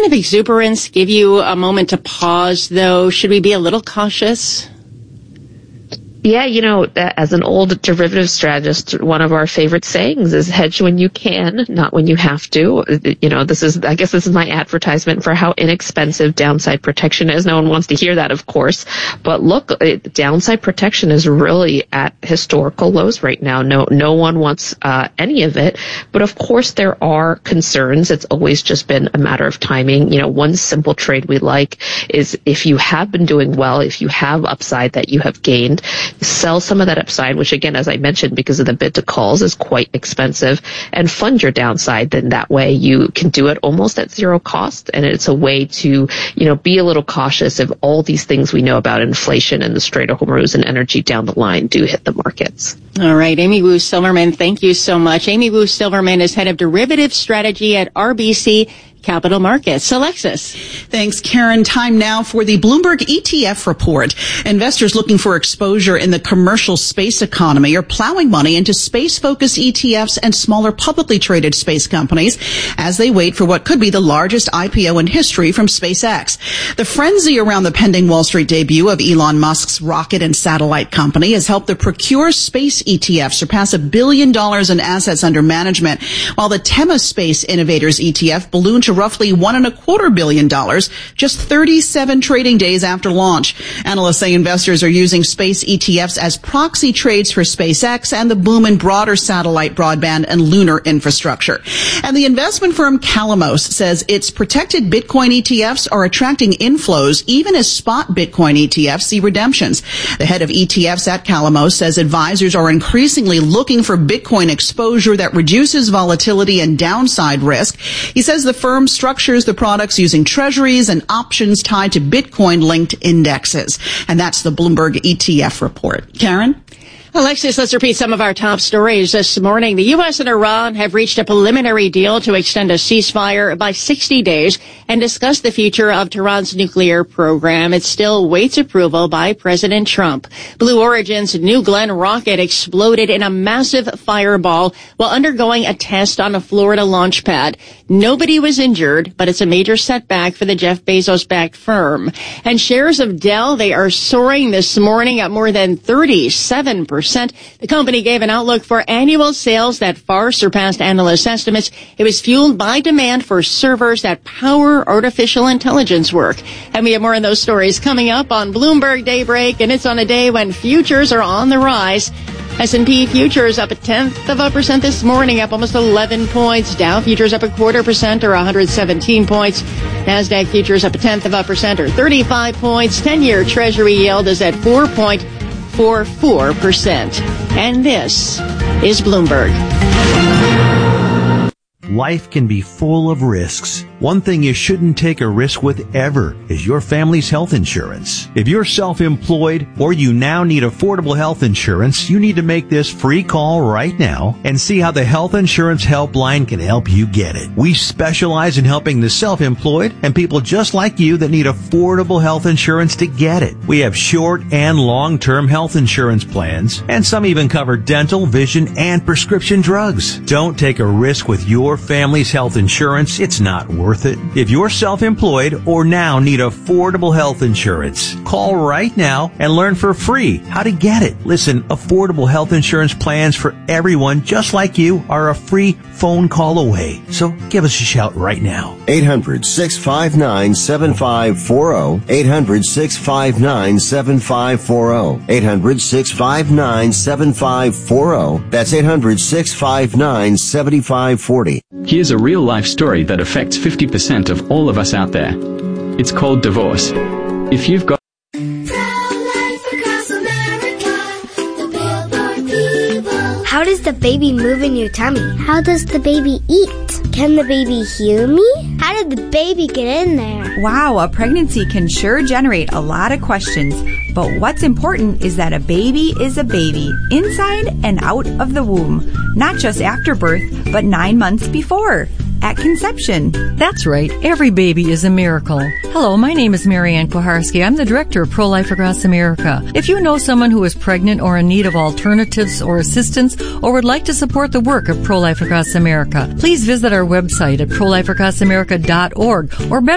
of exuberance give you a moment to pause, though? Should we be a little cautious? Yeah, as an old derivative strategist, one of our favorite sayings is hedge when you can, not when you have to. This is my advertisement for how inexpensive downside protection is. No one wants to hear that, of course. But look, downside protection is really at historical lows right now. No one wants any of it. But of course, there are concerns. It's always just been a matter of timing. One simple trade we like is if you have been doing well, if you have upside that you have gained, sell some of that upside, which again, as I mentioned, because of the bid to calls is quite expensive, and fund your downside. Then that way you can do it almost at zero cost. And it's a way to, be a little cautious if all these things we know about inflation and the Strait of Hormuz and energy down the line do hit the markets. All right. Amy Wu Silverman, thank you so much. Amy Wu Silverman is head of derivative strategy at RBC Capital Markets. Alexis. Thanks, Karen. Time now for the Bloomberg ETF report. Investors looking for exposure in the commercial space economy are plowing money into space-focused ETFs and smaller publicly traded space companies as they wait for what could be the largest IPO in history from SpaceX. The frenzy around the pending Wall Street debut of Elon Musk's rocket and satellite company has helped the Procure Space ETF surpass $1 billion in assets under management, while the Tema Space Innovators ETF ballooned to roughly $1.25 billion just 37 trading days after launch. Analysts say investors are using space ETFs as proxy trades for SpaceX and the boom in broader satellite, broadband, and lunar infrastructure. And the investment firm Calamos says its protected Bitcoin ETFs are attracting inflows even as spot Bitcoin ETFs see redemptions. The head of ETFs at Calamos says advisors are increasingly looking for Bitcoin exposure that reduces volatility and downside risk. He says the firm structures the products using treasuries and options tied to Bitcoin-linked indexes. And that's the Bloomberg ETF report. Karen? Alexis, let's repeat some of our top stories this morning. The U.S. and Iran have reached a preliminary deal to extend a ceasefire by 60 days and discuss the future of Tehran's nuclear program. It still waits approval by President Trump. Blue Origin's New Glenn rocket exploded in a massive fireball while undergoing a test on a Florida launch pad. Nobody was injured, but it's a major setback for the Jeff Bezos-backed firm. And shares of Dell, they are soaring this morning at more than 37%. The company gave an outlook for annual sales that far surpassed analyst estimates. It was fueled by demand for servers that power artificial intelligence work. And we have more on those stories coming up on Bloomberg Daybreak, and it's on a day when futures are on the rise. S&P futures up 0.1% this morning, up almost 11 points. Dow futures up 0.25% or 117 points. NASDAQ futures up 0.1% or 35 points. 10-year Treasury yield is at 4.44%. And this is Bloomberg. Life can be full of risks. One thing you shouldn't take a risk with ever is your family's health insurance. If you're self-employed or you now need affordable health insurance, you need to make this free call right now and see how the Health Insurance Helpline can help you get it. We specialize in helping the self-employed and people just like you that need affordable health insurance to get it. We have short and long-term health insurance plans, and some even cover dental, vision, and prescription drugs. Don't take a risk with your family's health insurance. It's not worth it. If you're self-employed or now need affordable health insurance, call right now and learn for free how to get it. Listen, affordable health insurance plans for everyone just like you are a free phone call away. So give us a shout right now. 800-659-7540. 800-659-7540. 800-659-7540. That's 800-659-7540. Here's a real-life story that affects 50% of all of us out there. It's called divorce. If you've got How does the baby move in your tummy? How does the baby eat? Can the baby hear me? How did the baby get in there? Wow, a pregnancy can sure generate a lot of questions. But what's important is that a baby is a baby, inside and out of the womb. Not just after birth, but 9 months before. At conception. That's right. Every baby is a miracle. Hello, my name is Marianne Kuharski. I'm the director of Pro-Life Across America. If you know someone who is pregnant or in need of alternatives or assistance or would like to support the work of Pro-Life Across America, please visit our website at prolifeacrossamerica.org or better